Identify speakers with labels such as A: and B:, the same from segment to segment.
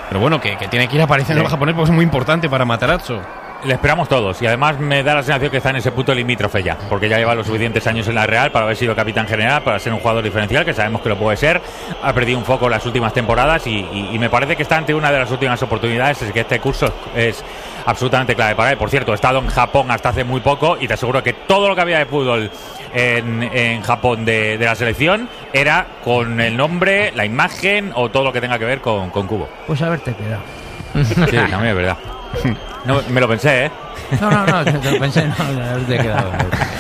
A: Pero bueno, que tiene que ir apareciendo el japonés porque es muy importante para Matarazzo.
B: Le esperamos todos y además me da la sensación que está en ese punto limítrofe ya, porque ya lleva los suficientes años en la Real para haber sido capitán general, para ser un jugador diferencial, que sabemos que lo puede ser. Ha perdido un foco las últimas temporadas y me parece que está ante una de las últimas oportunidades, es que este curso es absolutamente clave para él. Por cierto, he estado en Japón hasta hace muy poco y te aseguro que todo lo que había de fútbol en Japón de la selección era con el nombre, la imagen o todo lo que tenga que ver con Kubo.
C: Pues haberte quedado.
B: Sí, también es verdad. No, me lo pensé, ¿eh?
C: No, te lo pensé, no, haberte quedado.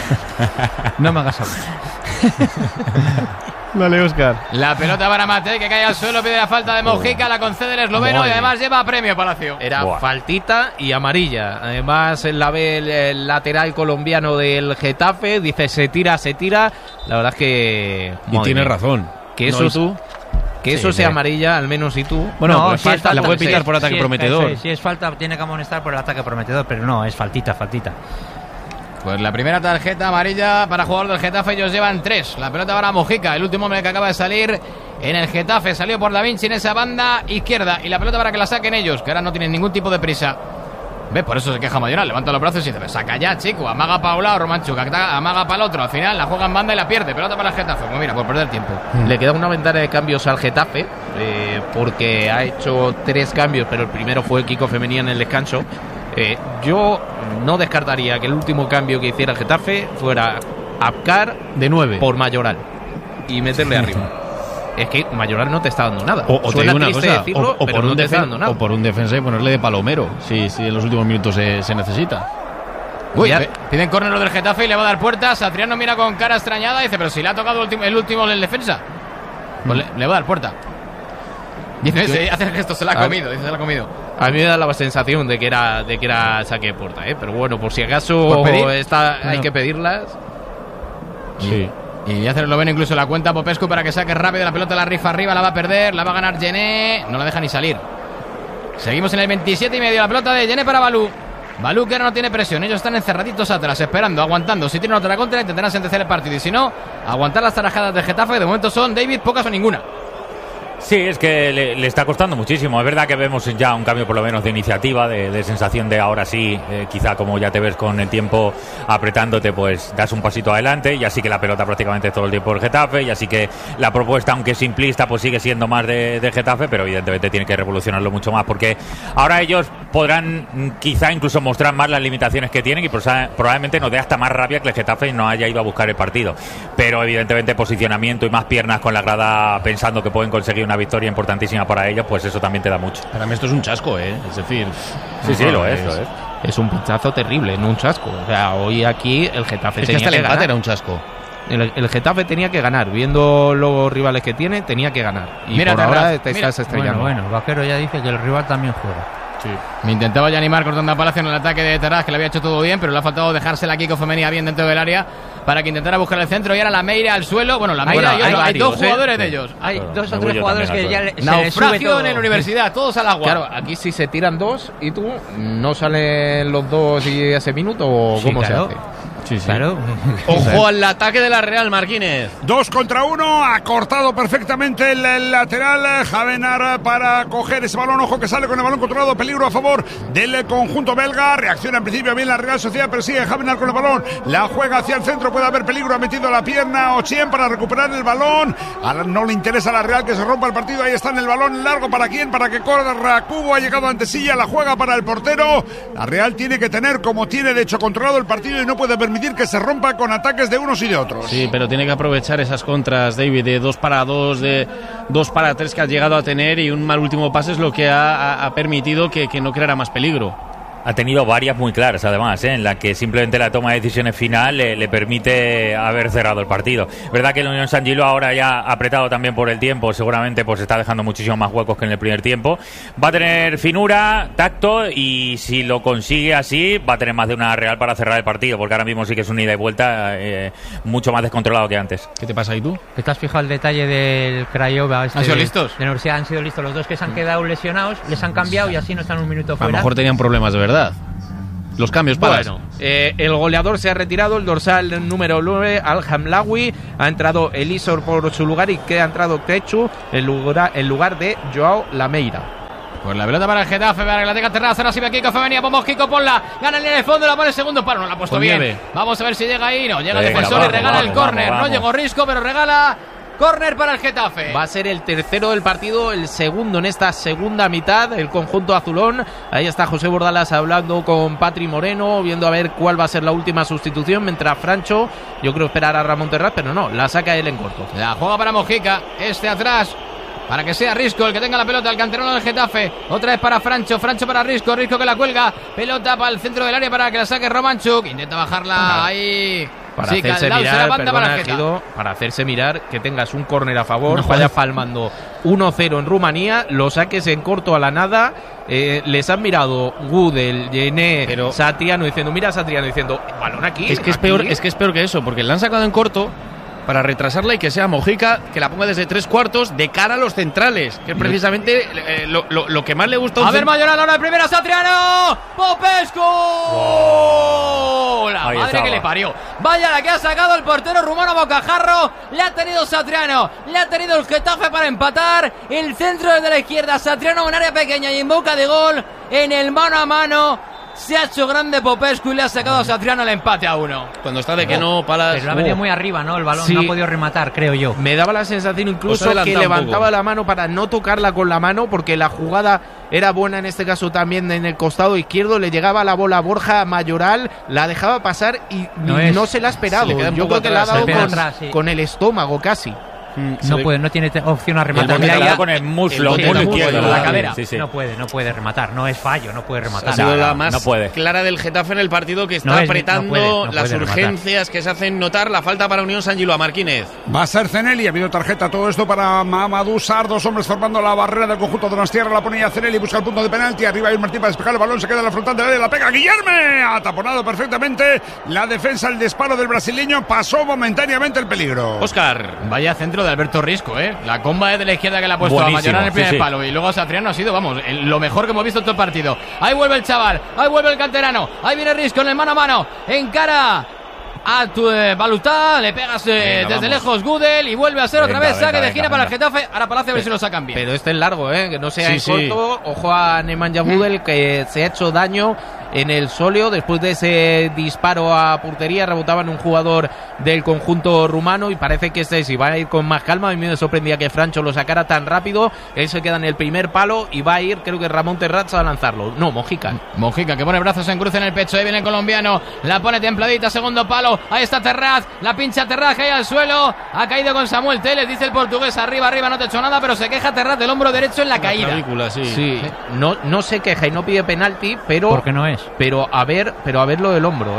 C: No me hagas hablar.
A: Dale, Óscar.
D: La pelota para Matei, que cae al suelo, pide la falta de Mojica, la concede el esloveno y además lleva premio Palacio.
E: Era faltita y amarilla. Además la ve el lateral colombiano del Getafe, dice se tira. La verdad es que...
A: Y tiene razón.
E: Que eso tú... Que eso sea amarilla, al menos si tú...
C: Bueno,
E: no,
C: pues falta,
A: la puede pitar por ataque prometedor.
C: Si es falta, tiene que amonestar por el ataque prometedor, pero no, es faltita.
D: Pues la primera tarjeta amarilla para jugador del Getafe, ellos llevan 3. La pelota para Mojica, el último hombre que acaba de salir en el Getafe. Salió por Da Vinci en esa banda izquierda y la pelota para que la saquen ellos, que ahora no tienen ningún tipo de prisa. ¿Ves? Por eso se queja Mayoral, levanta los brazos y dice, saca ya, chico, amaga para un lado, Romanchuk, amaga para el otro, al final la juega en banda y la pierde, pelota para el Getafe, pues mira, por perder tiempo.
E: Le queda una ventana de cambios al Getafe, porque ha hecho 3 cambios, pero el primero fue Kiko Femenía en el descanso. Yo no descartaría que el último cambio que hiciera el Getafe fuera Abkar
A: de 9
E: por Mayoral y meterle arriba. Es que Mayoral no te está dando nada.
A: O te digo una cosa,
E: decirlo,
A: o
E: pero no te está dando nada.
A: O por un defensa y ponerle de palomero, si en los últimos minutos se necesita.
D: Uy, piden córner del Getafe y le va a dar puertas. Adriano mira con cara extrañada y dice, pero si le ha tocado el último del defensa. Pues le va a dar puerta. Dice, hace el gesto, se la ha comido.
E: A mí me da la sensación de que era saque de puerta, pero bueno, por si acaso hay que pedirlas.
A: Sí.
D: Y hace lo ven incluso la cuenta Popescu para que saque rápido la pelota, la rifa arriba, la va a perder, la va a ganar Gené, no la deja ni salir. Seguimos en el 27,5, la pelota de Gené para Balú. Balú que ahora no tiene presión, ellos están encerraditos atrás, esperando, aguantando. Si tienen otra contra intentarán sentenciar el partido y si no, aguantar las tarajadas de Getafe, de momento son, David, pocas o ninguna.
B: Sí, es que le está costando muchísimo. Es verdad que vemos ya un cambio por lo menos de iniciativa, de sensación de ahora sí, quizá como ya te ves con el tiempo apretándote, pues das un pasito adelante y así que la pelota prácticamente todo el tiempo el Getafe y así que la propuesta, aunque simplista, pues sigue siendo más de Getafe, pero evidentemente tiene que revolucionarlo mucho más porque ahora ellos podrán quizá incluso mostrar más las limitaciones que tienen y probablemente nos dé hasta más rabia que el Getafe no haya ido a buscar el partido, pero evidentemente posicionamiento y más piernas con la grada pensando que pueden conseguir una victoria importantísima para ellos, pues eso también te da mucho.
A: Para mí esto es un chasco, es decir...
B: Sí, lo es.
E: Es un pinchazo terrible, no un chasco. O sea, hoy aquí el Getafe tenía que
A: hasta el empate
E: ganar.
A: era un chasco.
E: El Getafe tenía que ganar, viendo los rivales que tiene, tenía que ganar. Y
D: mira,
E: por ahora te estás estrellando.
C: Bueno, Vaquero ya dice que el rival también juega.
A: Sí.
D: Me intentaba ya animar cortando a Palacio en el ataque de Taraz, que le había hecho todo bien, pero le ha faltado dejársela a Kiko Femenía bien dentro del área para que intentara buscar el centro y ahora la Meira al suelo. Bueno, la Meira hay 2 jugadores de ellos.
C: Hay 2 o 3 jugadores que ya se
D: naufragio en la universidad, todos al agua.
E: Claro, aquí si se tiran 2 y tú no salen los 2 y ese minuto o cómo se hace.
A: Sí.
C: Claro.
A: Ojo al ataque de la Real, Marquínez.
F: 2 contra 1, ha cortado perfectamente el lateral Javenar para coger ese balón. Ojo que sale con el balón controlado, peligro a favor del conjunto belga. Reacciona en principio bien la Real Sociedad, pero sigue Javenar con el balón. La juega hacia el centro, puede haber peligro. Ha metido la pierna Ochien para recuperar el balón. Ahora no le interesa a la Real que se rompa el partido. Ahí está en el balón largo. ¿Para quién? Para que corra Kubo. Ha llegado ante Silla, la juega para el portero. La Real tiene que tener, como tiene de hecho controlado el partido, y no puede permitir que se rompa con ataques de unos y de otros.
A: Sí, pero tiene que aprovechar esas contras, David, de 2 para 2, de 2 para 3 que ha llegado a tener, y un mal último pase es lo que ha permitido que no creara más peligro.
B: Ha tenido varias muy claras, además, en la que simplemente la toma de decisiones final le permite haber cerrado el partido. Verdad que el Unión San Gilo ahora ya apretado también por el tiempo, seguramente pues está dejando muchísimos más huecos que en el primer tiempo. Va a tener finura, tacto, y si lo consigue así, va a tener más de una Real para cerrar el partido, porque ahora mismo sí que es un ida y vuelta mucho más descontrolado que antes.
A: ¿Qué te pasa ahí tú?
C: ¿Te has fijado el detalle del Craiova?
D: ¿Han sido listos?
C: De la universidad han sido listos. Los 2 que se han quedado lesionados les han cambiado y así no están un minuto fuera.
A: A lo mejor tenían problemas de verdad. Los cambios para
E: el goleador se ha retirado, el dorsal número 9, Al-Hamlawi. Ha entrado Elisor por su lugar y que ha entrado Crechu en lugar de Joao Lameira.
D: Pues la pelota para el Getafe, para que la tenga Terraz. Ahora sí ve Kiko Femenía. Vamos, Kiko, ponla. Gana en el fondo, la pone el segundo palo. No la ha puesto bien.
A: Nieve.
D: Vamos a ver si llega ahí. No, llega el
B: Venga,
D: defensor y regala
B: vamos,
D: el córner.
B: vamos.
D: No llegó Risco, pero regala córner para el Getafe.
E: Va a ser el tercero del partido, el segundo en esta segunda mitad, el conjunto azulón. Ahí está José Bordalas hablando con Patri Moreno, viendo a ver cuál va a ser la última sustitución, mientras Francho, yo creo esperar a Ramón Terraz, pero no, la saca él en corto.
D: La juega para Mojica, atrás, para que sea Risco el que tenga la pelota, el canterano del Getafe. Otra vez para Francho para Risco que la cuelga. Pelota para el centro del área para que la saque Romanchuk. Intenta bajarla ahí.
E: Para
D: Sí,
E: hacerse
D: Caldao,
E: mirar,
D: se la manda para el
E: perdona,
D: Getafe.
E: Ejido, para hacerse mirar que tengas un córner a favor,
A: No
E: vaya
A: jodas.
E: palmando 1-0 en Rumanía, lo saques en corto a la nada. Les han mirado Gudel, Yené,
A: Pero-
E: Satriano diciendo, mira a Satriano diciendo, balón aquí.
A: Es que es peor que eso, porque la han sacado en corto para retrasarla y que sea Mojica, que la ponga desde 3/4 de cara a los centrales, que es precisamente lo que más le gusta a un
D: A ver, Mayoral, ahora de primera, Satriano. ¡Popescu! La
B: Ahí
D: madre
B: estaba.
D: que le parió. Vaya la que ha sacado el portero rumano Bocajarro. Le ha tenido Satriano. Le ha tenido el Getafe para empatar. El centro desde la izquierda. Satriano en área pequeña y en boca de gol. En el mano a mano. Se ha hecho grande Popescu y le ha sacado a Satriano el empate a 1.
A: Cuando está de que no, Palas.
C: Pero lo ha venido muy arriba, ¿no? El balón
E: Sí.
C: no ha podido rematar, creo yo.
E: Me daba la sensación
A: Os
E: incluso
A: adelanta
E: que
A: un
E: levantaba
A: poco.
E: la mano para no tocarla con la mano, porque la jugada era buena en este caso también en el costado izquierdo. Le llegaba la bola a Borja Mayoral, la dejaba pasar y no se la ha esperado.
A: Se le queda un
E: Yo
A: poco
E: creo que la ha
A: atrás,
E: dado
C: se le queda
E: con,
C: atrás, sí.
E: con el estómago casi.
C: No puede, no tiene opción a rematar.
A: bote
C: Mira,
A: calado
C: ya-
B: con el muslo,
A: el
B: muslo
A: bote
B: izquierdo,
A: calado,
D: la cadera.
B: Sí, sí.
C: No puede rematar, no es fallo, no puede
A: Ha
C: rematar.
A: sido la
B: no,
A: más
B: no puede.
A: clara del Getafe en el partido, que está
C: No
A: apretando
C: no
A: las
C: puede rematar.
A: urgencias que se hacen notar. La falta para Unión San Gilo a Marquínez.
F: Va a ser Cenelli, ha habido tarjeta, todo esto para Mamadou Sarr, dos hombres formando la barrera del conjunto de Donostierra, la ponía Cenelli, busca el punto de penalti, arriba hay un Martín para despejar el balón, se queda en la frontal del área, la pega Guillerme, ha taponado perfectamente la defensa, el disparo del brasileño, pasó momentáneamente el peligro.
A: Oscar.
D: Vaya centro de Alberto Risco, La comba de la izquierda que le ha puesto
B: Buenísimo,
D: a Mayoral en el primer
B: sí, sí.
D: palo. Y luego Satriano ha sido, vamos, lo mejor que hemos visto en todo el partido. Ahí vuelve el chaval, ahí vuelve el canterano. Ahí viene Risco en el mano a mano. Encara a tu Balutá, le pegas desde
A: vamos.
D: lejos Gudel y vuelve a ser otra
B: Venga,
D: vez saque
B: venga,
D: de esquina
B: venga,
D: para el
B: venga.
D: Getafe. Ahora Palacio a ver si lo sacan bien.
E: Pero este es largo, que no sea
A: Sí,
E: en
A: sí.
E: corto. Ojo a Nemanja Gudel, que se ha hecho daño en el sóleo después de ese disparo a portería. Rebotaba en un jugador del conjunto rumano y parece que si va a ir con más calma. A mí me sorprendía que Francho lo sacara tan rápido. Él se queda en el primer palo y va a ir, creo que Ramón Terraz a lanzarlo. No, Mojica.
D: Mojica que pone brazos en cruz en el pecho. Ahí viene el colombiano. La pone templadita, segundo palo. Ahí está Terraz. La pincha Terraz, cae al suelo. Ha caído con Samuel Teles, dice el portugués. Arriba, no te he hecho nada, pero se queja Terraz del hombro derecho en la caída.
A: Clavícula, sí.
E: Sí, no se queja y no pide penalti, pero
C: Porque no es.
E: pero a ver lo del hombro,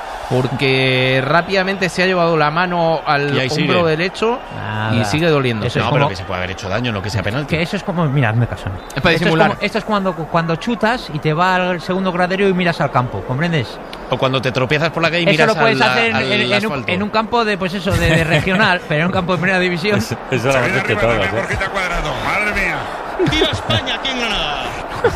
E: porque rápidamente se ha llevado la mano al
A: Y ahí
E: hombro
A: sigue.
E: derecho
C: Nada.
E: y sigue doliendo.
C: Eso es
A: No,
C: como-
A: pero que se puede haber hecho daño, no que sea penalti.
C: Que eso es como, mira, hazme caso.
D: Es para disimular.
C: Esto es cuando chutas y te va al segundo gradero y miras al campo, ¿comprendes?
A: O cuando te tropiezas por la calle y
C: Eso
A: miras
C: lo puedes
A: al-
C: hacer
A: al asfalto.
C: en un campo de, pues eso, de regional, pero en un campo de primera división.
B: Eso lo
F: Se
B: hemos
F: viene
B: hecho
F: arriba
B: todos,
F: también Borjita Cuadrado, madre mía.
G: ¡Viva España! ¿Quién gana?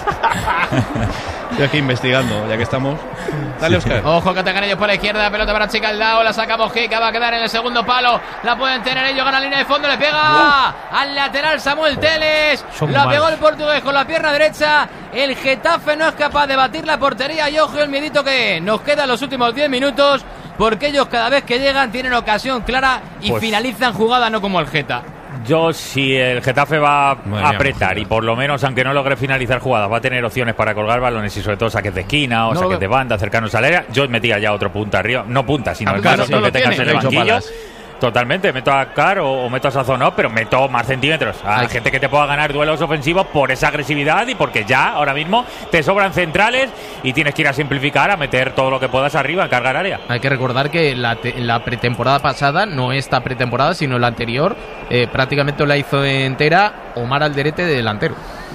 A: Estoy aquí investigando, ya que estamos. Dale, Oscar.
D: Ojo que atacan ellos por la izquierda, pelota para Chicaldao, la saca Mojica, va a quedar en el segundo palo, la pueden tener ellos, gana línea de fondo, le pega al lateral Samuel Teles,
C: Son
D: la
C: malos.
D: pegó el portugués con la pierna derecha, el Getafe no es capaz de batir la portería y ojo el miedito que nos queda en los últimos 10 minutos, porque ellos cada vez que llegan tienen ocasión clara y
B: Pues-
D: finalizan jugada, no como el Geta.
B: Yo, si el Getafe va
A: Madre
B: a
A: mía,
B: apretar
A: Mojica.
B: y por lo menos, aunque no logre finalizar jugadas, va a tener opciones para colgar balones y sobre todo saques de esquina o
D: No lo
B: saques
D: veo.
B: de banda cercanos al área, yo metía ya otro punta arriba. No punta, sino el
A: Claro,
B: caso
A: no lo
B: que tengas
A: tiene,
B: en el
A: lo ha hecho
B: banquillo.
A: Palas.
B: Totalmente, meto a Car o meto a Sazonov, pero meto más centímetros. A
E: Hay-
B: gente que te pueda ganar duelos ofensivos por esa agresividad y porque ya ahora mismo te sobran centrales y tienes que ir a simplificar, a meter todo lo que puedas arriba, a cargar área.
E: Hay que recordar que la pretemporada pasada, no esta pretemporada, sino la anterior, prácticamente la hizo entera Omar Alderete de delantero.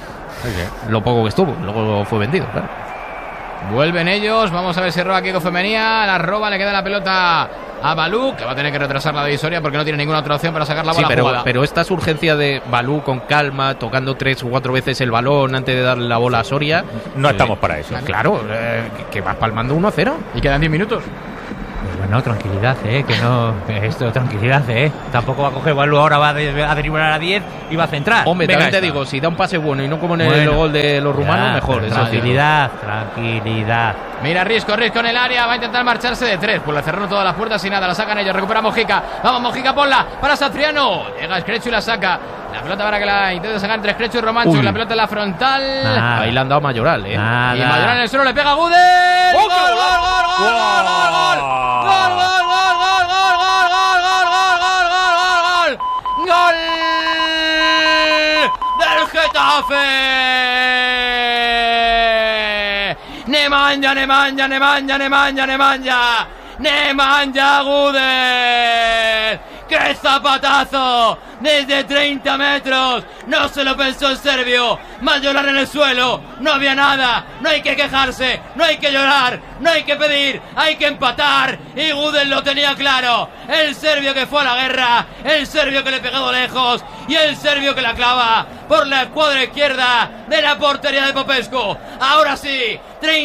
E: Lo poco que estuvo, luego fue vendido, claro.
D: Vuelven ellos, vamos a ver si roba Kiko Femenía, la roba, le queda la pelota a Balú, que va a tener que retrasar la divisoria porque no tiene ninguna otra opción para sacar la
E: Sí,
D: bola jugada.
E: pero esta urgencia de Balú con calma, tocando 3 o 4 veces el balón antes de darle la bola a Soria.
B: No estamos para eso.
E: Claro, que vas palmando 1-0.
D: Y quedan 10 minutos.
C: Bueno, tranquilidad, que no. Esto, tranquilidad, Tampoco va a coger balón ahora, va a driblar a 10 y va a centrar.
E: Hombre,
C: Venga,
E: también te digo, si da un pase bueno y no como en el gol de los rumanos, mejor.
C: Tranquilidad.
D: Mira, Risco en el área, va a intentar marcharse de 3. Pues le cerraron todas las puertas y nada, la sacan ellos, recupera Mojica. Vamos, Mojica, ponla para Satriano. Llega Escrechu y la saca. La pelota para que la intente sacar entre Escrechu y Romancho. La pelota en la frontal.
E: Ahí le han dado Mayoral,
D: Y Mayoral en el suelo le pega a Gudel. ¡Gol! ¡Gol del Getafe! Nemanja Gudel. ¡Qué zapatazo! Desde 30 metros. No se lo pensó el serbio. Mayoral en el suelo. No había nada. No hay que quejarse. No hay que llorar. No hay que pedir. Hay que empatar. Y Gudel lo tenía claro. El serbio que fue a la guerra. El serbio que le pegó lejos. Y el serbio que la clava por la escuadra izquierda de la portería de Popescu. Ahora sí.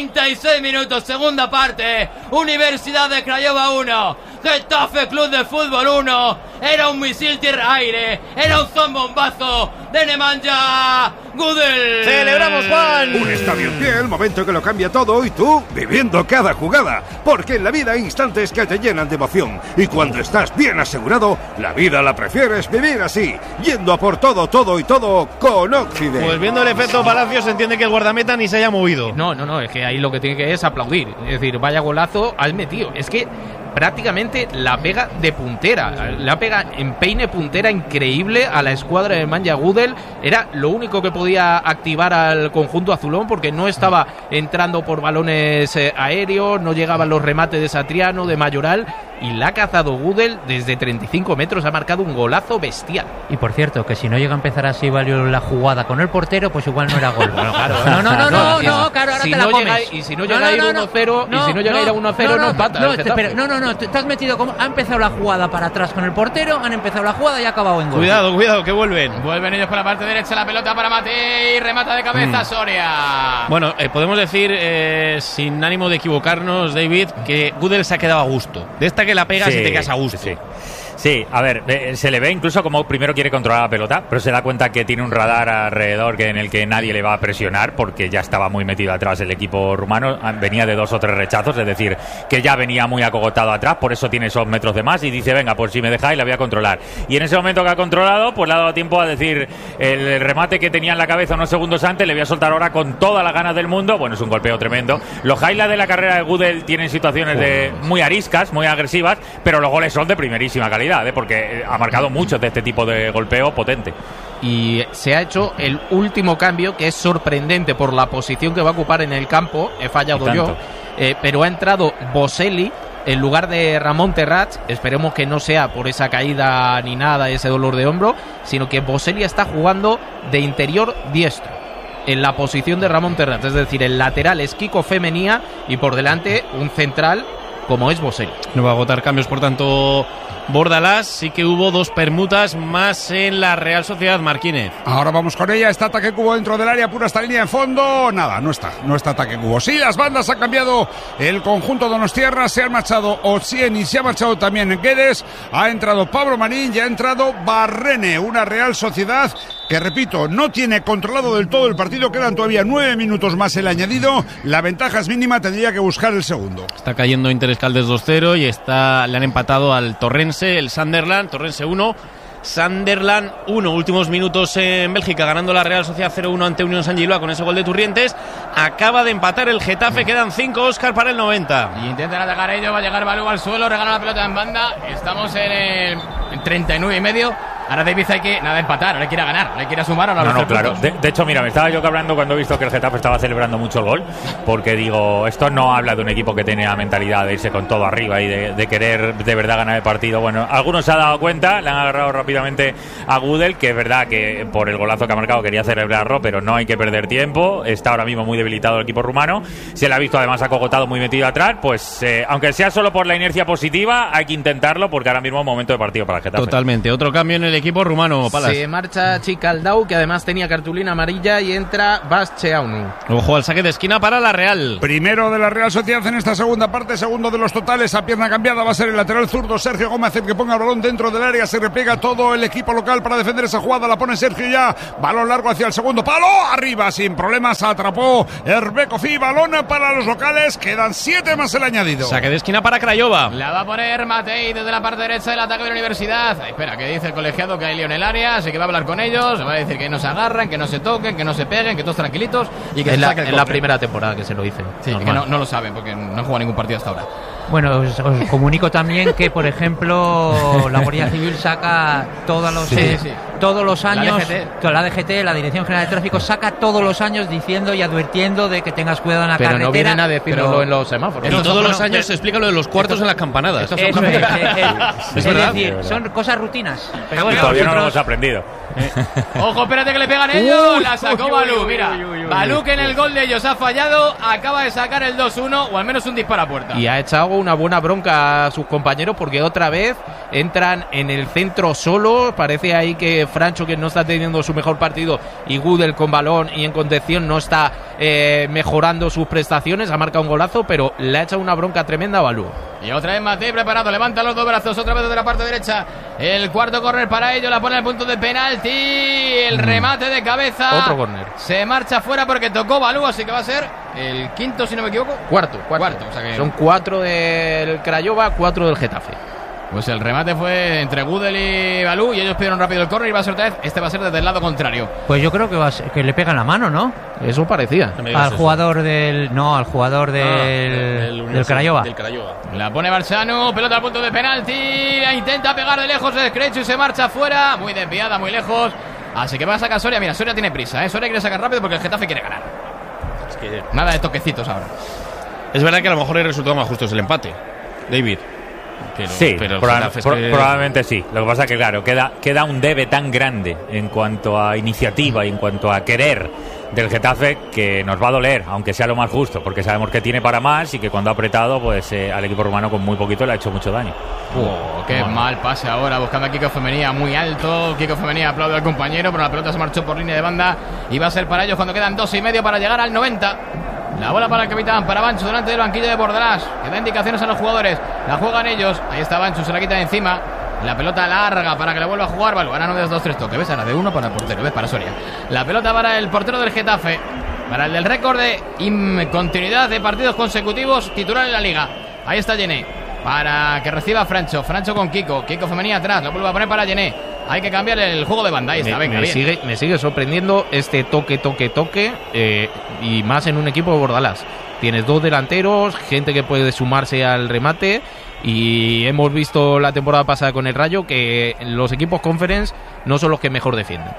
D: 36 minutos. Segunda parte. Universidad de Craiova 1. Getafe Club de Fútbol 1. Era un misil tierra-aire. Era un zambombazo de Nemanja Gudel.
A: ¡Celebramos, Juan!
H: Un estadio en pie, el momento que lo cambia todo, y tú viviendo cada jugada. Porque en la vida hay instantes que te llenan de emoción. Y cuando estás bien asegurado, la vida la prefieres vivir así. Yendo a por todo y todo con Occident.
A: Pues viendo el efecto Palacios se entiende que el guardameta ni se haya movido.
E: No, es que ahí lo que tiene que es aplaudir. Es decir, vaya golazo has metido. Es que prácticamente la pega de puntera, la pega en peine puntera increíble a la escuadra de Nemanja Gudel. Era lo único que podía activar al conjunto azulón, porque no estaba entrando por balones aéreos, no llegaban los remates de Satriano, de Mayoral, y la ha cazado Gudel desde 35 metros, ha marcado un golazo bestial.
C: Y por cierto, que si no llega a empezar así la jugada con el portero, pues igual no era gol.
E: Bueno, claro.
C: No, claro, ahora
E: si
C: te la
E: no
C: comes.
E: Llega, y si no llega a ir 1-0, y si no llega a ir a 1-0, no empata.
C: No, te has metido como... Ha empezado la jugada para atrás con el portero, han empezado la jugada y ha acabado en gol.
A: Cuidado, que vuelven.
D: Vuelven ellos por la parte derecha, la pelota para Matei, remata de cabeza Soria.
A: Bueno, podemos decir, sin ánimo de equivocarnos, David, que Gudel se ha quedado a gusto. De esta que la pegas y te quedas a gusto.
B: Sí, a ver, se le ve incluso como primero quiere controlar la pelota, pero se da cuenta que tiene un radar alrededor en el que nadie le va a presionar, porque ya estaba muy metido atrás el equipo rumano, venía de 2 o 3 rechazos, es decir, que ya venía muy acogotado atrás, por eso tiene esos metros de más, y dice, venga, pues si me dejáis la voy a controlar. Y en ese momento que ha controlado, pues le ha dado tiempo a decir, el remate que tenía en la cabeza unos segundos antes, le voy a soltar ahora con todas las ganas del mundo. Bueno, es un golpeo tremendo. Los highlights de la carrera de Gudel tienen situaciones muy ariscas, muy agresivas, pero los goles son de primerísima calidad, porque ha marcado mucho de este tipo de golpeo potente.
E: Y se ha hecho el último cambio, que es sorprendente por la posición que va a ocupar en el campo. He fallado yo, pero ha entrado Boselli en lugar de Ramón Terrats. Esperemos que no sea por esa caída ni nada, ese dolor de hombro, sino que Boselli está jugando de interior diestro en la posición de Ramón Terrats, es decir, el lateral es Kiko Femenía y por delante un central como es Boselli.
A: No va a agotar cambios, por tanto, Bordalás. Sí que hubo 2 permutas más en la Real Sociedad, Marquínez.
F: Ahora vamos con ella. Está Ataque Cubo dentro del área, pura esta línea de fondo. Nada, no está Ataque Cubo. Sí, las bandas han cambiado el conjunto donostiarra. Se han marchado Otsien y se ha marchado también Guedes. Ha entrado Pablo Marín y ha entrado Barrene. Una Real Sociedad que, repito, no tiene controlado del todo el partido. Quedan todavía 9 minutos más el añadido. La ventaja es mínima, tendría que buscar el segundo.
A: Está cayendo Interes Caldes 2-0 y le han empatado al Torrense, el Sunderland. Torrense 1, Sunderland 1. Últimos minutos en Bélgica, ganando la Real Sociedad 0-1 ante Unión San Giloa con ese gol de Turrientes. Acaba de empatar el Getafe, quedan 5, Óscar, para el 90.
D: Y intentan atacar ellos, va a llegar Balú al suelo, regala la pelota en banda. Estamos en el 39 y medio. Ahora David hay que empatar, ahora quiere ganar, le quiere sumar a los
B: No, claro. De hecho, mira, me estaba yo hablando cuando he visto que el Getafe estaba celebrando mucho el gol, porque digo, esto no habla de un equipo que tiene la mentalidad de irse con todo arriba y de querer de verdad ganar el partido. Bueno, algunos se han dado cuenta, le han agarrado rápidamente a Gudel, que es verdad que por el golazo que ha marcado quería celebrarlo, pero no hay que perder tiempo. Está ahora mismo muy debilitado el equipo rumano, se le ha visto además acogotado, muy metido atrás, pues aunque sea solo por la inercia positiva, hay que intentarlo, porque ahora mismo es momento de partido para el Getafe.
A: Totalmente. Otro cambio en el equipo rumano, Palas.
E: Se marcha Chicaldau, que además tenía cartulina amarilla, y entra Bascheaunu.
A: Ojo al saque de esquina para la Real.
F: Primero de la Real Sociedad en esta segunda parte, segundo de los totales, a pierna cambiada va a ser el lateral zurdo Sergio Gómez el que ponga el balón dentro del área, se repliega todo el equipo local para defender esa jugada, la pone Sergio ya, balón largo hacia el segundo palo, arriba sin problemas, atrapó Hervé Kofi, balón para los locales, quedan 7 más el añadido.
A: Saque de esquina para Craiova.
D: La va a poner Matei desde la parte derecha del ataque de la Universidad. Espera, que dice el colegiado que hay lío en el área, así que va a hablar con ellos, va a decir que no se agarran, que no se toquen, que no se peguen, que todos tranquilitos y que
E: Es
D: se saque el
E: la
D: córner.
E: primera temporada que se lo dicen.
D: Sí, que no lo saben porque no han jugado ningún partido hasta ahora.
C: Bueno, os comunico también que, por ejemplo, la Guardia Civil saca todos los años, la DGT, la Dirección General de Tráfico, saca todos los años diciendo y advirtiendo de que tengas cuidado en la
E: Pero
C: carretera.
E: no vienen a decirlo en los semáforos.
A: Y todos los años se explica lo de los cuartos en las campanadas.
C: Eso es
A: verdad.
C: decir, son cosas rutinas. Pero bueno,
B: Todavía no lo
C: nosotros-
B: hemos aprendido.
D: Ojo, espérate que le pegan ellos. La sacó Balú. Mira, Balú, que en el gol de ellos ha fallado, acaba de sacar el 2-1 o al menos un disparo a puerta.
E: Y ha echado una buena bronca a sus compañeros porque otra vez entran en el centro solo. Parece ahí que Francho, que no está teniendo su mejor partido, y Gudel con balón y en contención no está mejorando sus prestaciones. Ha marcado un golazo, pero le ha echado una bronca tremenda a Balú.
D: Y otra vez Matei preparado, levanta los dos brazos otra vez desde la parte derecha. El cuarto córner para ello, la pone al punto de penalti. El remate de cabeza.
E: Otro córner.
D: Se marcha fuera porque tocó Balú, así que va a ser el quinto, si no me equivoco.
E: Cuarto.
D: O sea que
E: Son 4 del Craiova, 4 del Getafe.
D: pues el remate fue entre Gudel y Balú y ellos pidieron rápido el córner y va a ser otra vez. Este va a ser desde el lado contrario.
C: Pues yo creo que, que le pegan la mano, ¿no?
E: Eso parecía.
C: Al jugador del Craiova.
A: Del Craiova.
D: La pone Barzano, pelota al punto de penalti, la intenta pegar de lejos el Screcho y se marcha fuera, muy desviada, muy lejos. Así que va a sacar Soria. Mira, Soria tiene prisa, Soria quiere sacar rápido porque el Getafe quiere ganar.
A: Es que
D: Nada de toquecitos ahora.
A: es verdad que a lo mejor el resultado más justo es el empate, David. Pero el Getafe es que-
B: Probablemente sí. Lo que pasa es que, claro, queda un debe tan grande en cuanto a iniciativa y en cuanto a querer del Getafe que nos va a doler, aunque sea lo más justo, porque sabemos que tiene para más y que cuando ha apretado, pues al equipo rumano con muy poquito le ha hecho mucho daño.
D: Qué mal pase ahora, buscando a Kiko Femenía muy alto. Kiko Femenía aplaude al compañero, pero la pelota se marchó por línea de banda y va a ser para ellos cuando quedan 2,5 para llegar al 90. La bola para el capitán, para Bancho, delante del banquillo de Bordalás, que da indicaciones a los jugadores. La juegan ellos, ahí está Bancho, se la quita de encima. La pelota larga para que la vuelva a jugar. Balú, ahora no ves 2-3 toques, ¿ves? Ahora de uno para el portero, ¿ves? Para Soria. La pelota para el portero del Getafe, para el del récord de continuidad de partidos consecutivos, titular en la liga. Ahí está Yené, para que reciba Francho. Francho con Kiko Femenía atrás, la vuelve a poner para Yené. Hay que cambiar el juego de banda, ahí está, venga, bien.
E: Me sigue sorprendiendo este toque y más en un equipo de Bordalás. Tienes 2 delanteros, gente que puede sumarse al remate, y hemos visto la temporada pasada con el Rayo que los equipos Conference no son los que mejor defienden.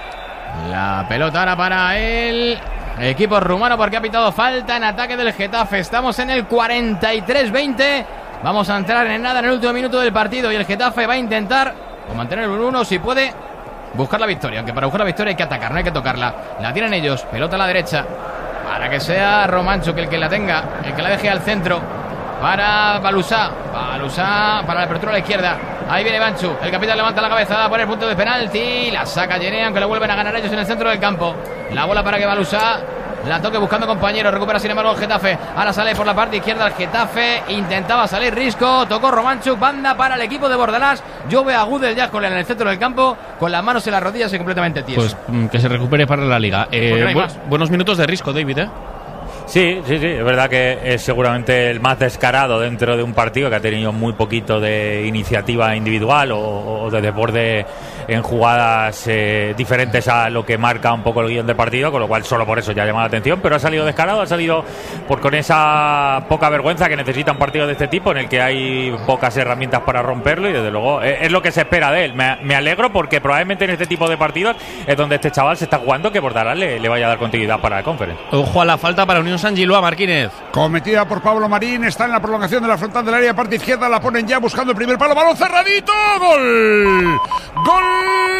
D: La pelota ahora para el equipo rumano porque ha pitado falta en ataque del Getafe. Estamos en el 43-20. Vamos a entrar en nada en el último minuto del partido y el Getafe va a intentar mantener el 1-1 si puede buscar la victoria. Aunque para buscar la victoria hay que atacar, no hay que tocarla. La tienen ellos, pelota a la derecha para que sea Romancho que el que la tenga, el que la deje al centro. Para Balusá para la apertura a la izquierda. Ahí viene Banchu, el capitán levanta la cabeza, va a poner punto de penalti, la saca Yené, aunque lo vuelven a ganar ellos en el centro del campo. La bola para que Balusá la toque buscando compañeros, recupera sin embargo el Getafe. Ahora sale por la parte izquierda el Getafe, intentaba salir Risco, tocó Romanchuk, banda para el equipo de Bordalás. Yo veo a Gudel ya en el centro del campo, con las manos en las rodillas y completamente tieso.
A: Pues que se recupere para la liga.
D: no hay más.
A: Buenos minutos de Risco, David,
B: Sí, es verdad que es seguramente el más descarado dentro de un partido que ha tenido muy poquito de iniciativa individual o de desborde en jugadas diferentes a lo que marca un poco el guión del partido, con lo cual solo por eso ya llama la atención, pero ha salido descarado, ha salido con esa poca vergüenza que necesita un partido de este tipo en el que hay pocas herramientas para romperlo, y desde luego es lo que se espera de él. Me alegro porque probablemente en este tipo de partidos es donde este chaval se está jugando que Bordalás le vaya a dar continuidad para el Conference.
A: Ojo a la falta para Unión San Giloa, Marquínez.
F: Cometida por Pablo Marín, está en la prolongación de la frontal del área, parte izquierda, la ponen ya buscando el primer palo, balón cerradito, gol. Gol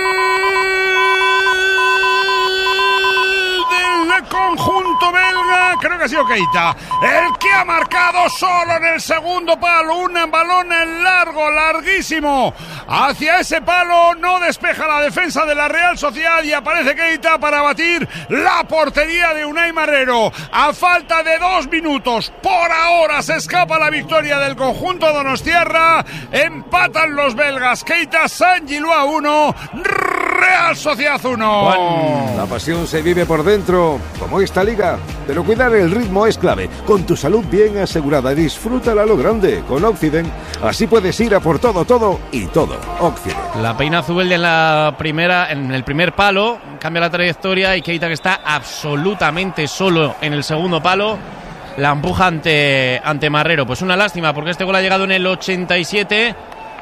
F: del conjunto belga creo que ha sido Keita el que ha marcado solo en el segundo palo, un balón largo, larguísimo hacia ese palo, no despeja la defensa de la Real Sociedad y aparece Keita para batir la portería de Unai Marrero. A falta de 2 minutos, por ahora se escapa la victoria del conjunto donostiarra, empatan los belgas. Keita, Sant Gillois 1, Real Sociedad 1.
H: La pasión se vive por dentro, como esta liga, pero cuidar el ritmo es clave. Con tu salud bien asegurada, disfrútala a lo grande con Occident. Así puedes ir a por todo y todo. Occident.
A: La peina Zubeldia en el primer palo, cambia la trayectoria y Keita, que está absolutamente solo en el segundo palo, la empuja ante Marrero. Pues una lástima, porque este gol ha llegado en el 87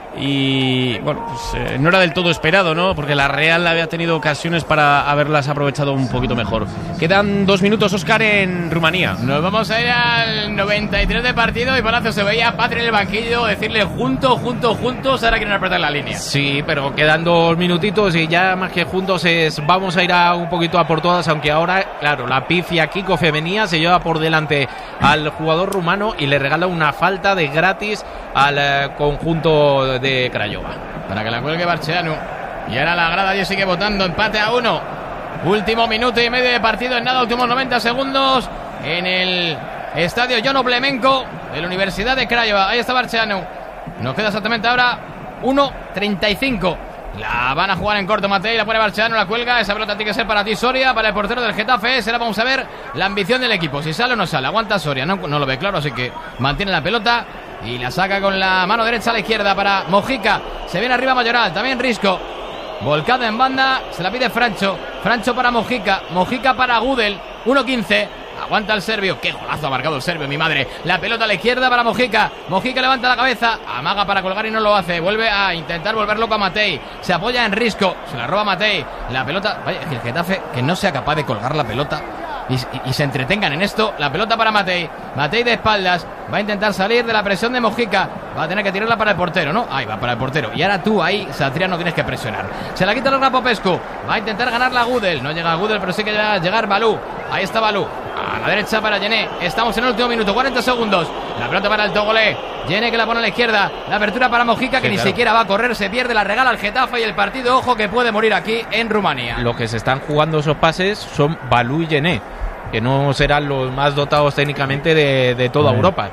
A: y bueno, pues, no era del todo esperado, ¿no? Porque la Real había tenido ocasiones para haberlas aprovechado un poquito mejor. Quedan 2 minutos, Óscar, en Rumanía.
D: Nos vamos a ir al 93 de partido y Palacio se veía a Patri en el banquillo decirle juntos, ahora quieren apretar la línea.
E: Sí, pero quedan 2 minutitos y ya más que juntos vamos a ir un poquito a por todas, aunque ahora, claro, la pifia Kiko Femenía se lleva por delante al jugador rumano y le regala una falta de gratis al conjunto de Craiova.
D: Para que la cuelgue Barceanu. Y ahora la grada ya sigue votando. Empate a 1. Último minuto y medio de partido en nada. Últimos 90 segundos en el estadio Jon Oblemenko de la Universidad de Craiova. Ahí está Barceanu. Nos queda exactamente ahora 1:35. La van a jugar en corto Matei, la pone Barceanu, la cuelga. Esa pelota tiene que ser para ti, Soria, para el portero del Getafe. Ahora vamos a ver la ambición del equipo, si sale o no sale. Aguanta Soria, no lo ve claro, así que mantiene la pelota y la saca con la mano derecha a la izquierda para Mojica. Se viene arriba Mayoral, también Risco. Volcada en banda, se la pide Francho para Mojica para Gudel. 1:15. Aguanta el serbio. Qué golazo ha marcado el serbio, mi madre. La pelota a la izquierda para Mojica levanta la cabeza, amaga para colgar y no lo hace. Vuelve a intentar volver loco a Matei. Se apoya en Risco, se la roba Matei. La pelota, vaya, que el Getafe que no sea capaz de colgar la pelota y se entretengan en esto. La pelota para Matei de espaldas, va a intentar salir de la presión de Mojica, va a tener que tirarla para el portero, ¿no? Ahí va para el portero, y ahora tú ahí, Satriano, tienes que presionar. Se la quita el Popescu, va a intentar ganarla a Gudel, no llega a Gudel, pero sí que llega a llegar Balú. Ahí está Balú, a la derecha para Yené. Estamos en el último minuto, 40 segundos. La pelota para el Togolé, Yené que la pone a la izquierda, la apertura para Mojica, que ni siquiera va a correr, se pierde, la regala al Getafe y el partido, ojo, que puede morir aquí en Rumanía.
E: Los que se están jugando esos pases son Balú y Yené, que no serán los más dotados técnicamente de toda Europa.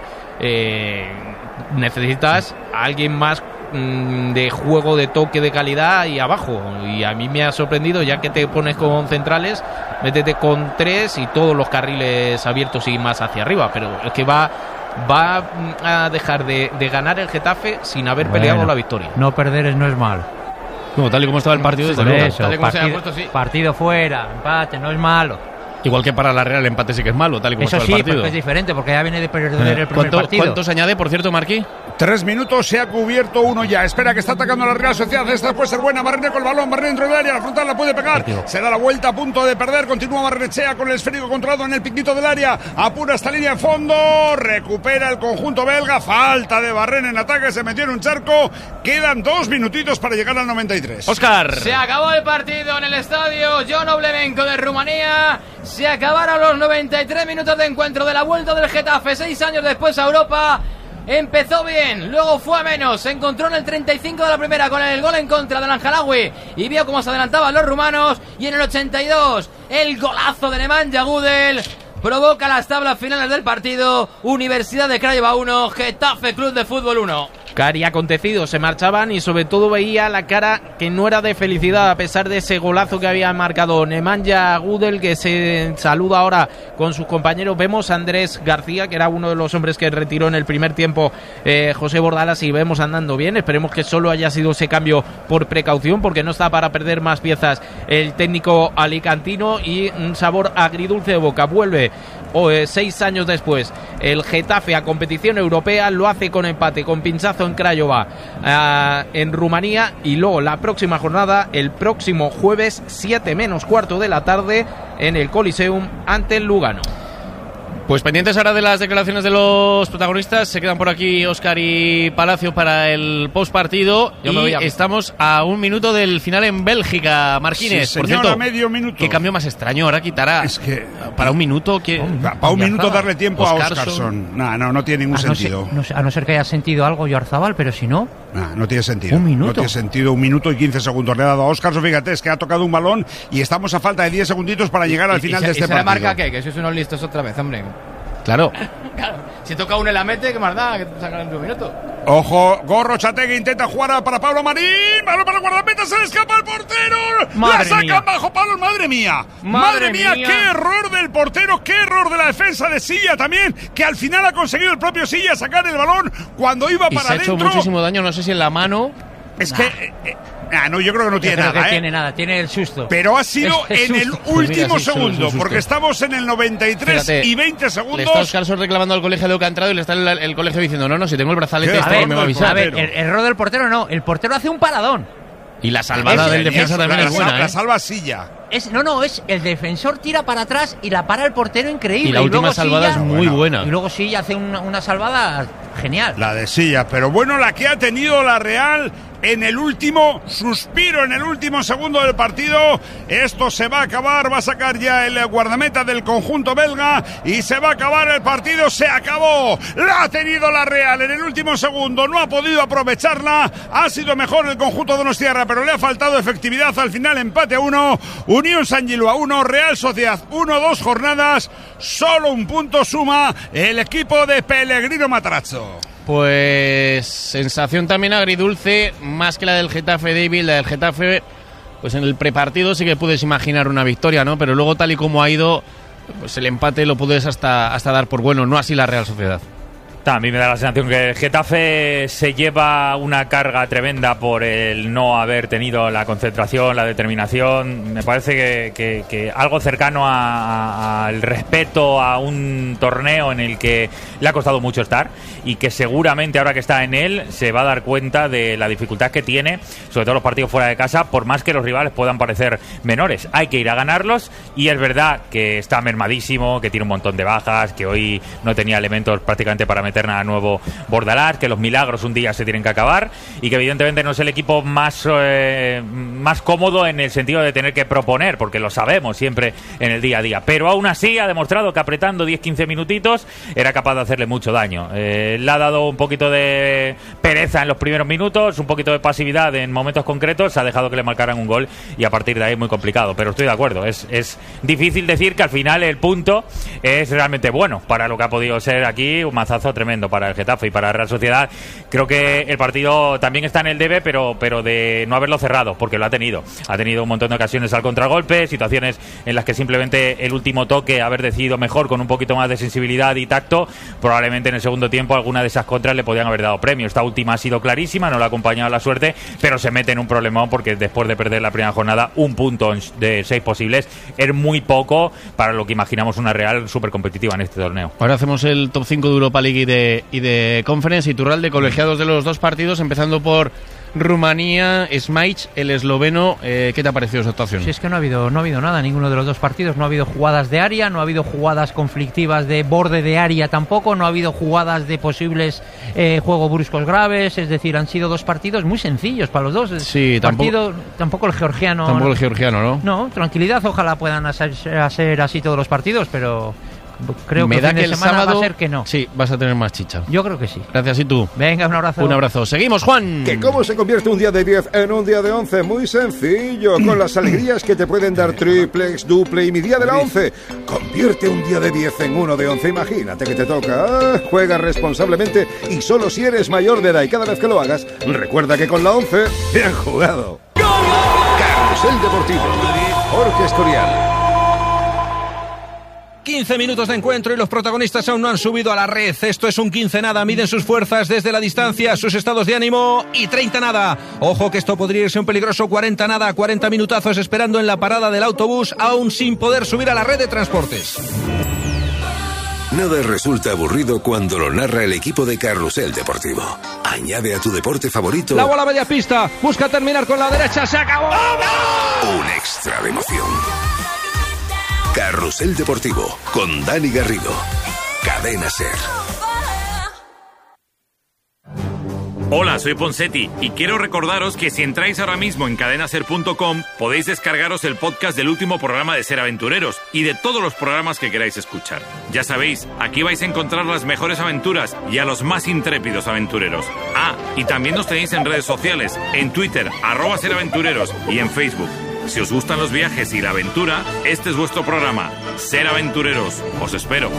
E: Necesitas a alguien más de juego, de toque, de calidad y abajo. Y a mí me ha sorprendido, ya que te pones con centrales, métete con 3 y todos los carriles abiertos y más hacia arriba. Pero es que va a dejar de ganar el Getafe sin haber peleado la victoria.
C: No perder no es malo.
A: No, tal y como estaba el partido, desde
C: luego.
A: Eso,
C: tal y como se ha puesto, sí. Partido fuera, empate, no es malo.
A: Igual que para la Real, el empate sí que es malo, tal y como
C: eso
A: está el partido.
C: Eso sí, es diferente, porque ya viene de perder el primer partido.
A: ¿Cuánto se añade, por cierto, Marquí?
F: 3 minutos, se ha cubierto 1 ya. Espera, que está atacando la Real Sociedad. Esta puede ser buena. Barrene con el balón, Barrene dentro del área, la frontal la puede pegar. Se da la vuelta, a punto de perder. Continúa Barrenechea con el esférico controlado en el piquito del área. Apura esta línea de fondo. Recupera el conjunto belga. Falta de Barrene en ataque, se metió en un charco. Quedan 2 minutitos para llegar al 93.
A: Óscar.
D: Se acabó el partido en el estadio Jon Oblemenko de Rumanía. Se acabaron los 93 minutos de encuentro de la vuelta del Getafe 6 años después a Europa. Empezó bien, luego fue a menos. Se encontró en el 35 de la primera con el gol en contra del Anjalawi y vio cómo se adelantaban los rumanos. Y en el 82 el golazo de Nemanja Gudel provoca las tablas finales del partido. Universidad de Craiova 1, Getafe Club de Fútbol 1.
E: Cari acontecidos, se marchaban y sobre todo veía la cara que no era de felicidad a pesar de ese golazo que había marcado Nemanja Gudel, que se saluda ahora con sus compañeros. Vemos a Andrés García, que era uno de los hombres que retiró en el primer tiempo José Bordalas, y vemos andando bien. Esperemos que solo haya sido ese cambio por precaución, porque no está para perder más piezas el técnico alicantino. Y un sabor agridulce de boca. Vuelve 6 años después el Getafe a competición europea, lo hace con empate, con pinchazo en Craiova, en Rumanía, y luego la próxima jornada, el próximo jueves 7 menos cuarto de la tarde, en el Coliseum ante el Lugano.
A: Pues pendientes ahora de las declaraciones de los protagonistas. Se quedan por aquí Óscar y Palacio para el postpartido. Y estamos a un minuto del final en Bélgica. Marquines,
F: sí,
A: por cierto,
F: a medio minuto.
A: ¿Qué cambio más extraño? Ahora quitará.
F: Es que
A: para un minuto.
F: Para un minuto darle tiempo a Óscarson. No tiene ningún sentido.
C: A no ser que haya sentido algo Oyarzabal, pero si no.
F: No tiene sentido.
C: Un minuto.
F: No tiene sentido. 1 minuto y 15 segundos le ha dado a Óscarson. Fíjate, es que ha tocado un balón y estamos a falta de 10 segunditos para llegar al final de este partido.
D: ¿Y se le marca qué? Que sois unos listos otra vez, hombre.
A: Claro.
D: Si toca uno y la mete, ¿qué más da? Que te sacan en 1 minuto.
F: Ojo, Gorrochategui intenta jugar para Pablo Marín. Balón para el guardameta, se le escapa el portero. La sacan bajo palos. Madre mía. Madre mía, qué error del portero, qué error de la defensa de Silla también, que al final ha conseguido el propio Silla sacar el balón cuando iba para adentro.
A: Se ha hecho muchísimo daño, no sé si en la mano.
F: Es que no, yo creo que no tiene nada.
C: Tiene nada, tiene el susto.
F: Pero ha sido en el último segundo, porque estamos en el 93. Fíjate, y 20 segundos.
A: Le está Óscarson reclamando al colegio de lo que ha entrado y le está el colegio diciendo, no, si tengo el brazalete me va a avisar.
C: A ver, el error del portero no, el portero hace un paradón.
A: Y la salvada del defensa también es buena.
F: La salva Silla.
C: Es el defensor tira para atrás y la para el portero increíble.
A: Y la última salvada
C: Silla,
A: es muy buena.
C: Y luego Silla hace una salvada genial.
F: La de Silla, pero bueno, la que ha tenido la Real en el último suspiro, en el último segundo del partido. Esto se va a acabar, va a sacar ya el guardameta del conjunto belga y se va a acabar el partido. Se acabó, la ha tenido la Real en el último segundo, no ha podido aprovecharla. Ha sido mejor el conjunto donostiarra, pero le ha faltado efectividad. Al final empate a 1, Unión San Gilua 1, Real Sociedad 1, 2 jornadas, solo un punto suma el equipo de Pellegrino Matarazzo.
A: Pues sensación también agridulce, más que la del Getafe, David. La del Getafe, pues en el prepartido sí que puedes imaginar una victoria, ¿no? Pero luego, tal y como ha ido, pues el empate lo puedes hasta dar por bueno, no así la Real Sociedad.
B: A mí me da la sensación que el Getafe se lleva una carga tremenda por el no haber tenido la concentración, la determinación. Me parece que algo cercano al respeto a un torneo en el que le ha costado mucho estar y que seguramente ahora que está en él se va a dar cuenta de la dificultad que tiene, sobre todo los partidos fuera de casa, por más que los rivales puedan parecer menores. Hay que ir a ganarlos y es verdad que está mermadísimo, que tiene un montón de bajas, que hoy no tenía elementos prácticamente para meter a nuevo Bordalás, que los milagros un día se tienen que acabar y que evidentemente no es el equipo más cómodo en el sentido de tener que proponer, porque lo sabemos siempre en el día a día, pero aún así ha demostrado que apretando 10-15 minutitos era capaz de hacerle mucho daño. Le ha dado un poquito de pereza en los primeros minutos, un poquito de pasividad en momentos concretos, se ha dejado que le marcaran un gol y a partir de ahí muy complicado, pero estoy de acuerdo, es difícil decir que al final el punto es realmente bueno para lo que ha podido ser aquí un mazazo tremendo para el Getafe y para la Real Sociedad. Creo que el partido también está en el debe, pero de no haberlo cerrado, porque lo ha tenido un montón de ocasiones al contragolpe, situaciones en las que simplemente el último toque, haber decidido mejor con un poquito más de sensibilidad y tacto, probablemente en el segundo tiempo alguna de esas contras le podían haber dado premio. Esta última ha sido clarísima, no le ha acompañado la suerte, pero se mete en un problemón porque después de perder la primera jornada, un punto de 6 posibles es muy poco para lo que imaginamos una Real súper competitiva en este torneo.
A: Ahora hacemos el top 5 de Europa League y de Conference. Iturralde, colegiados de los dos partidos, empezando por Rumanía, Smaich, el esloveno. ¿Qué te ha parecido su actuación?
C: Sí, es que no ha habido nada en ninguno de los dos partidos. No ha habido jugadas de área, no ha habido jugadas conflictivas de borde de área tampoco, no ha habido jugadas de posibles juego bruscos graves. Es decir, han sido dos partidos muy sencillos para los dos.
A: Sí,
C: tampoco el georgiano.
A: Tampoco el georgiano, ¿no?
C: No, tranquilidad, ojalá puedan ser así todos los partidos, pero creo que
A: me da
C: el fin
A: que
C: de
A: el
C: semana
A: sábado
C: va a ser que no.
A: Sí, vas a tener más chicha.
C: Yo creo que sí.
A: Gracias, y tú.
C: Venga, un abrazo.
A: Un abrazo. Seguimos, Juan.
H: ¿Que cómo se convierte un día de 10 en un día de 11? Muy sencillo, con las alegrías que te pueden dar triplex, duple y mi día de la 11. Convierte un día de 10 en uno de 11. Imagínate que te toca. Juega responsablemente y solo si eres mayor de edad. Y cada vez que lo hagas, recuerda que con la 11, bien jugado. Carrusel Deportivo. Jorge Escorial.
I: 15 minutos de encuentro y los protagonistas aún no han subido a la red. Esto es un 15 nada, miden sus fuerzas desde la distancia, sus estados de ánimo, y 30 nada. Ojo que esto podría irse un peligroso 40 nada, 40 minutazos esperando en la parada del autobús, aún sin poder subir a la red de transportes.
J: Nada resulta aburrido cuando lo narra el equipo de Carrusel Deportivo. Añade a tu deporte favorito
I: la bola media pista, busca terminar con la derecha, se acabó.
J: Un extra de emoción. Carrusel Deportivo con Dani Garrido. Cadena SER.
K: Hola, soy Ponsetti y quiero recordaros que si entráis ahora mismo en cadenaser.com podéis descargaros el podcast del último programa de Ser Aventureros y de todos los programas que queráis escuchar. Ya sabéis, aquí vais a encontrar las mejores aventuras y a los más intrépidos aventureros. Ah, y también nos tenéis en redes sociales, en Twitter, @seraventureros y en Facebook. Si os gustan los viajes y la aventura, este es vuestro programa. Ser Aventureros. Os espero.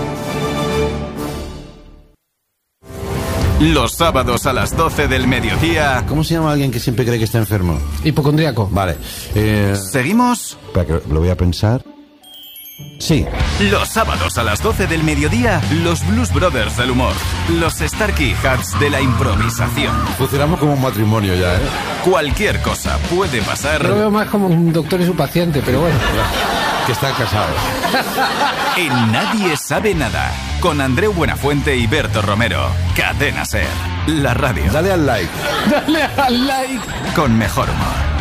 L: Los sábados a las 12 del mediodía.
M: ¿Cómo se llama alguien que siempre cree que está enfermo?
N: Hipocondríaco.
M: Vale.
L: ¿Seguimos?
M: Espera, que lo voy a pensar. Sí.
L: Los sábados a las 12 del mediodía, los Blues Brothers del humor. Los Starkey Hats de la improvisación.
M: Funcionamos como un matrimonio ya, ¿eh?
L: Cualquier cosa puede pasar.
N: Yo lo veo más como un doctor y su paciente, pero bueno.
M: Que están casados.
L: En Nadie Sabe Nada. Con Andreu Buenafuente y Berto Romero. Cadena SER. La radio.
M: Dale al like.
N: Dale al like.
L: Con mejor humor.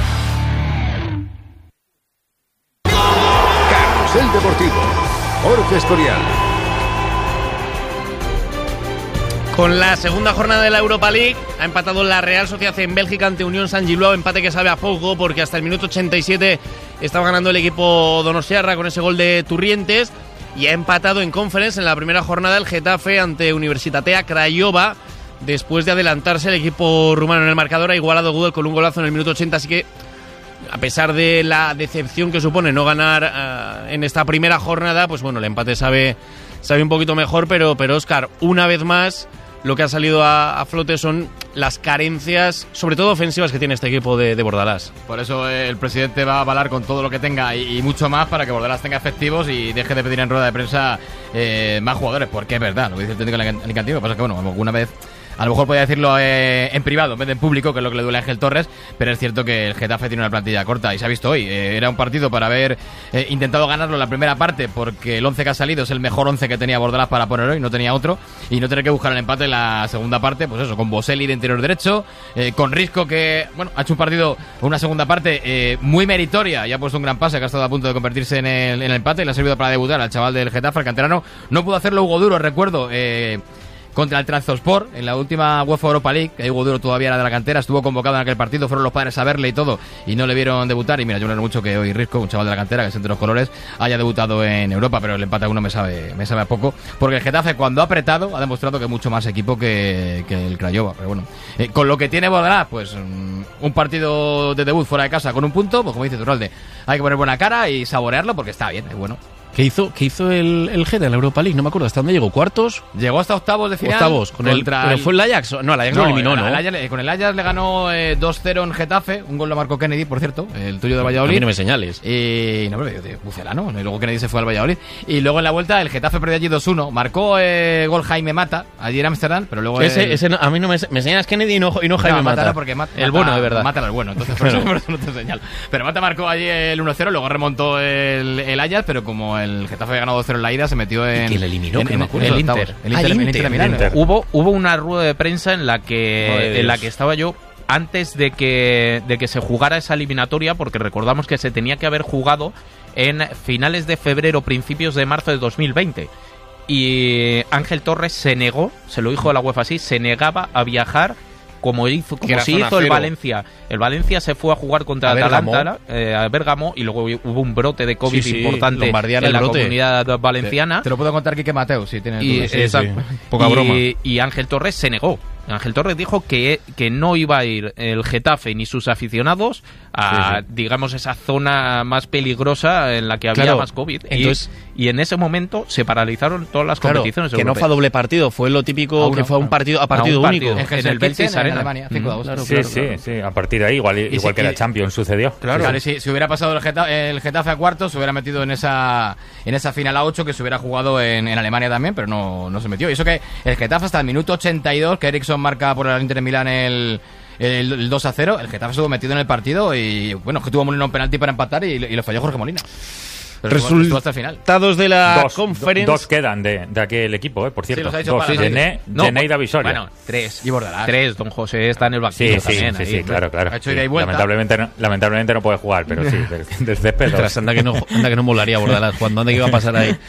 H: Carrusel Deportivo. Jorge Escorial.
A: Con la segunda jornada de la Europa League ha empatado la Real Sociedad en Bélgica ante Unión Saint-Gilloise, empate que sabe a poco porque hasta el minuto 87 estaba ganando el equipo donostiarra con ese gol de Turrientes, y ha empatado en Conference en la primera jornada el Getafe ante Universitatea Craiova después de adelantarse el equipo rumano en el marcador. Ha igualado Gudel con un golazo en el minuto 80, así que a pesar de la decepción que supone no ganar en esta primera jornada, pues bueno, el empate sabe un poquito mejor, pero Óscar, una vez más lo que ha salido a flote son las carencias, sobre todo ofensivas, que tiene este equipo de Bordalás.
D: Por eso el presidente va a avalar con todo lo que tenga y mucho más para que Bordalás tenga efectivos y deje de pedir en rueda de prensa más jugadores, porque es verdad, lo que dice el técnico alicantino. Lo que pasa es que, bueno, alguna vez a lo mejor podía decirlo en privado en vez de en público, que es lo que le duele a Ángel Torres, pero es cierto que el Getafe tiene una plantilla corta y se ha visto hoy. Era un partido para haber intentado ganarlo en la primera parte, porque el 11 que ha salido es el mejor 11 que tenía Bordalás para poner hoy, no tenía otro, y no tener que buscar el empate en la segunda parte, pues eso, con Boselli de interior derecho, con Risco, que bueno, ha hecho un partido, una segunda parte muy meritoria y ha puesto un gran pase que ha estado a punto de convertirse en el empate, y le ha servido para debutar al chaval del Getafe, al canterano. No pudo hacerlo Hugo Duro, recuerdo, contra el Trabzonspor en la última UEFA Europa League, que Hugo Duro todavía era de la cantera, estuvo convocado en aquel partido, fueron los padres a verle y todo, y no le vieron debutar. Y mira, yo me alegro mucho que hoy Risco, un chaval de la cantera que es entre los colores, haya debutado en Europa, pero el empate a uno me sabe a poco, porque el Getafe, cuando ha apretado, ha demostrado que es mucho más equipo que el Craiova. Pero bueno, con lo que tiene Bordalás, pues un partido de debut fuera de casa con un punto, pues como dice Turralde, hay que poner buena cara y saborearlo porque está bien, es bueno.
A: ¿Qué hizo el Geta en la Europa League? No me acuerdo hasta dónde llegó. ¿Cuartos?
D: Llegó hasta octavos de final.
A: Octavos. ¿Pero fue el Ajax? No, el Ajax lo eliminó, ¿no?
D: Con el Ajax le ganó 2-0 en Getafe. Un gol lo marcó Kennedy, por cierto, el tuyo de Valladolid.
A: A mí no me señales.
D: Y no, pero de Bucelano. Y luego Kennedy se fue al Valladolid. Y luego en la vuelta el Getafe perdió allí 2-1. Marcó gol Jaime Mata, allí en Ámsterdam, pero luego...
A: Ese no, a mí no me señalas Kennedy y no Jaime Mata.
D: Porque
A: el bueno, de verdad.
D: Mata el bueno, entonces por eso no te señalo. Pero Mata marcó allí el 1-0, luego remontó el Ajax, pero como el Getafe había ganado 2-0 en la ida, se metió en...
A: ¿Y quién le eliminó?
D: El Inter. El Inter.
E: Hubo una rueda de prensa en la que estaba yo antes de que se jugara esa eliminatoria, porque recordamos que se tenía que haber jugado en finales de febrero, principios de marzo de 2020. Y Ángel Torres se negó, se lo dijo a la UEFA así, se negaba a viajar como se hizo el Valencia. El Valencia se fue a jugar contra Atalanta, a Bérgamo, y luego hubo un brote de COVID importante en la comunidad valenciana.
D: Te lo puedo contar Quique Mateu, si tienes dudas.
E: Poca broma. Y Ángel Torres se negó. Ángel Torres dijo que no iba a ir el Getafe ni sus aficionados a, digamos, esa zona más peligrosa en la que había más COVID. Entonces, y en ese momento se paralizaron todas las competiciones
A: europeas. Que no fue a doble partido, fue lo típico que fue a un partido único.
D: En el Beltis en Alemania,
B: 5-2. Sí, a partir de ahí, igual que la Champions sucedió.
D: Claro, si hubiera pasado el Getafe a cuartos, se hubiera metido en esa final a 8 que se hubiera jugado en Alemania también, pero no se metió. Y eso que el Getafe hasta el minuto 82, que Eriksson marca por el Inter de Milán el 2-0, el Getafe estuvo metido en el partido y bueno, que tuvo Molina un penalti para empatar y lo falló Jorge Molina. Pero estuvo hasta el final.
A: Resultados de la Conference.
B: Dos quedan de aquel equipo, por cierto.
D: Sí, los ha dicho
B: Gené y Davisoria.
E: Bueno, 3.
D: Y Bordalás.
E: 3, don José está en el banquillo también.
B: Sí, claro.
D: Ha hecho ida y vuelta.
B: Lamentablemente no puede jugar, pero sí, del césped.
A: Anda que no molaría Bordalás. Anda que iba a pasar ahí.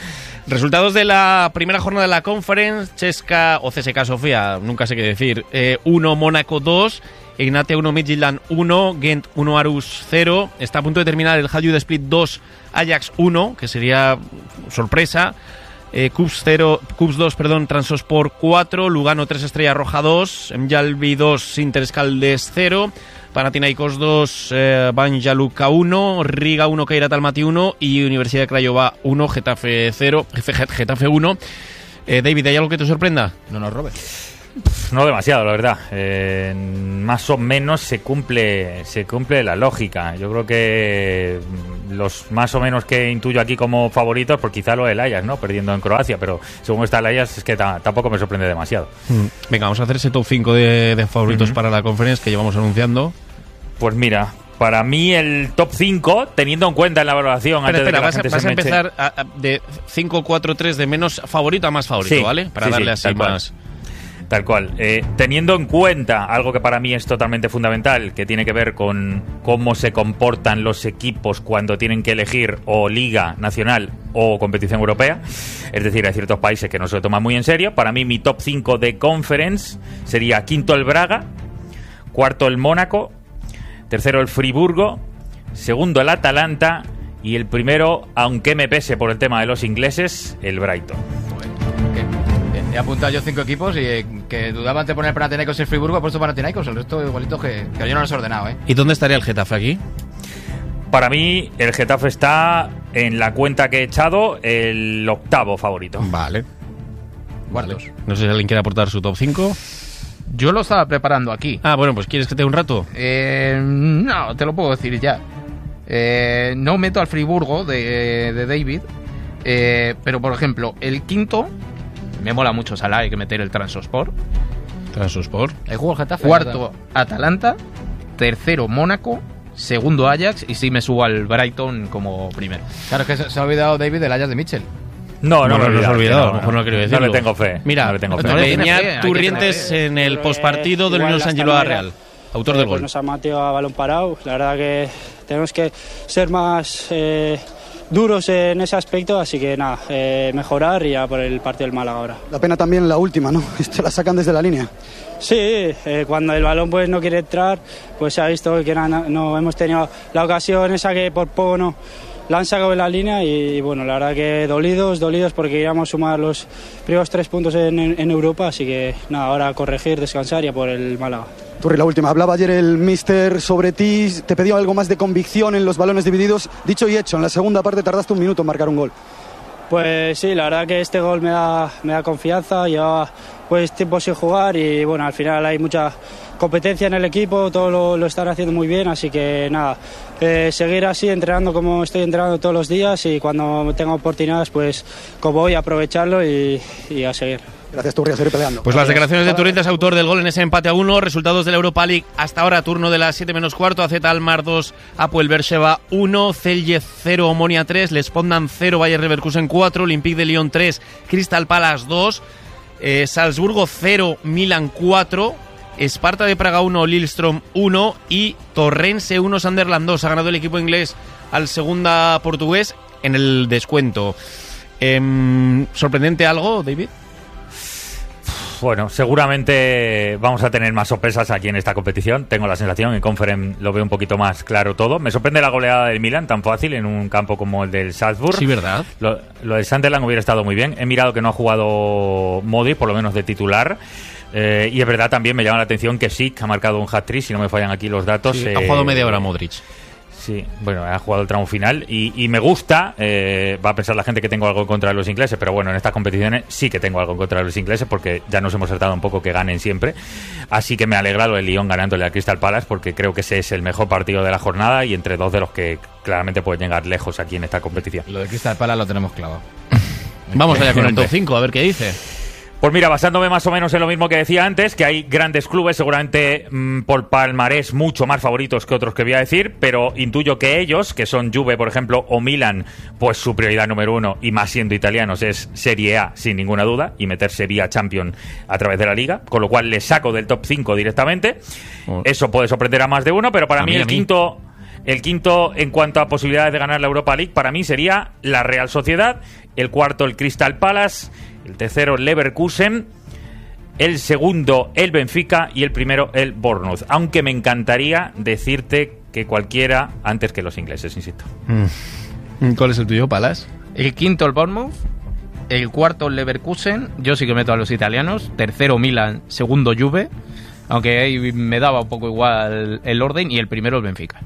A: Resultados de la primera jornada de la Conference. Cheska o CSKA Sofía, nunca sé qué decir. 1, Mónaco 2. Ignate 1, Midtjylland 1. Gent 1, Aarhus 0. Está a punto de terminar el Hajduk Split 2, Ajax 1, que sería sorpresa. Cubs 2, Transosport 4. Lugano 3, Estrella Roja 2. Mjalbi 2, Interscaldes 0. Panathinaikos 2, Banja Luka 1, Riga 1, Kairat Almaty 1 y Universidad de Craiova 1, Getafe 0, Getafe 1. David, ¿hay algo que te sorprenda?
D: No nos robes.
B: No demasiado, la verdad. Más o menos se cumple la lógica. Yo creo que los más o menos que intuyo aquí como favoritos, pues quizá lo del Ajax, ¿no? Perdiendo en Croacia, pero según está el Ajax es que tampoco me sorprende demasiado.
A: Venga, vamos a hacer ese top 5 de favoritos para la conferencia que llevamos anunciando.
B: Pues mira, para mí el top 5, teniendo en cuenta en la valoración...
A: Vas a empezar de 5-4-3 de menos favorito a más favorito, sí, ¿vale? Para darle así más...
B: Tal cual. Teniendo en cuenta algo que para mí es totalmente fundamental, que tiene que ver con cómo se comportan los equipos cuando tienen que elegir o liga nacional o competición europea, es decir, hay ciertos países que no se lo toman muy en serio. Para mí mi top 5 de Conference sería quinto el Braga, cuarto el Mónaco, tercero el Friburgo, segundo el Atalanta y el primero, aunque me pese por el tema de los ingleses, el Brighton.
D: He apuntado yo 5 equipos y que dudaban de poner Panathinaikos y Friburgo, he puesto Panathinaikos, el resto igualito que yo no los he ordenado, ¿eh?
A: ¿Y dónde estaría el Getafe aquí?
B: Para mí, el Getafe está en la cuenta que he echado, el octavo favorito.
A: Vale. Cuartos. No sé si alguien quiere aportar su top 5.
E: Yo lo estaba preparando aquí.
A: Ah, bueno, pues ¿quieres que te dé un rato?
E: No, te lo puedo decir ya. No meto al Friburgo de David, pero por ejemplo, el quinto... Me mola mucho Salah, hay que meter el Transosport.
A: Transosport.
D: El juego del Getafe.
E: Cuarto, Atalanta. Tercero, Mónaco. Segundo, Ajax. Y sí me subo al Brighton como primero.
D: Claro, es que se ha olvidado David del Ajax de Mitchell.
B: No lo he olvidado.
A: A lo mejor no quiero decirlo.
B: No le tengo fe.
A: Mira, Beñat Turrientes en el postpartido del Unión San Giloa Real. Autor del gol.
O: Nos ha matado a balón parado. La verdad que tenemos que ser más... duros en ese aspecto, así que nada, mejorar y ya por el partido del Málaga ahora.
P: La pena también la última, ¿no? Esto la sacan desde la línea.
O: Sí, cuando el balón pues no quiere entrar, pues se ha visto que no hemos tenido la ocasión esa que por poco no la han sacado en la línea y bueno, la verdad que dolidos porque queríamos sumar los primeros 3 puntos en Europa, así que nada, ahora corregir, descansar y a por el Málaga.
P: Turri, la última. Hablaba ayer el míster sobre ti, te pidió algo más de convicción en los balones divididos. Dicho y hecho, en la segunda parte tardaste 1 minuto en marcar un gol.
O: Pues sí, la verdad que este gol me da confianza, llevaba pues tiempo sin jugar y bueno, al final hay mucha competencia en el equipo, todo lo están haciendo muy bien, así que nada, seguir así entrenando como estoy entrenando todos los días y cuando tenga oportunidades pues como voy a aprovecharlo y a seguir.
P: Gracias, Turri, a seguir peleando.
A: Pues las declaraciones de Turrientes, autor del gol en ese empate a 1. Resultados de la Europa League hasta ahora, turno de las 7 menos cuarto. AZ Alkmaar 2, Apoel Beersheva 1, Celje 0, Omonia 3, Les Poznan 0, Bayer Leverkusen 4, Olympique de Lyon 3, Crystal Palace 2, Salzburgo 0, Milan 4, Sparta de Praga 1, Lillestrøm 1 y Torrense 1, Sunderland 2. Ha ganado el equipo inglés al segunda portugués en el descuento. ¿Sorprendente algo, David?
B: Bueno, seguramente vamos a tener más sorpresas aquí en esta competición. Tengo la sensación, en Conference lo veo un poquito más claro todo. Me sorprende la goleada del Milan, tan fácil, en un campo como el del Salzburg.
A: Sí, ¿verdad?
B: Lo del Sunderland hubiera estado muy bien. He mirado que no ha jugado Modric, por lo menos de titular. Y es verdad, también me llama la atención que Sik ha marcado un hat-trick, si no me fallan aquí los datos.
A: Sí, ha jugado media hora Modric.
B: Sí, bueno, ha jugado el tramo final y me gusta, va a pensar la gente que tengo algo en contra de los ingleses, pero bueno, en estas competiciones sí que tengo algo en contra de los ingleses porque ya nos hemos hartado un poco que ganen siempre, así que me alegra lo del Lyon ganándole al Crystal Palace porque creo que ese es el mejor partido de la jornada y entre dos de los que claramente pueden llegar lejos aquí en esta competición.
D: Lo de Crystal Palace lo tenemos clavado.
A: Vamos allá con el top 5, a ver qué dice.
B: Pues mira, basándome más o menos en lo mismo que decía antes, que hay grandes clubes, seguramente por palmarés mucho más favoritos que otros que voy a decir, pero intuyo que ellos, que son Juve, por ejemplo, o Milan, pues su prioridad número 1, y más siendo italianos, es Serie A, sin ninguna duda, y meterse vía Champions a través de la Liga, con lo cual les saco del top 5 directamente. Eso puede sorprender a más de uno, pero para mí el quinto El quinto, en cuanto a posibilidades de ganar la Europa League, para mí sería la Real Sociedad. El cuarto, el Crystal Palace. El tercero, el Leverkusen. El segundo, el Benfica. Y el primero, el Bournemouth. Aunque me encantaría decirte que cualquiera antes que los ingleses, insisto.
A: ¿Cuál es el tuyo, Palace?
E: El quinto, el Bournemouth. El cuarto, el Leverkusen. Yo sí que meto a los italianos. Tercero, Milan. Segundo, Juve. Aunque ahí me daba un poco igual el orden. Y el primero, el Benfica.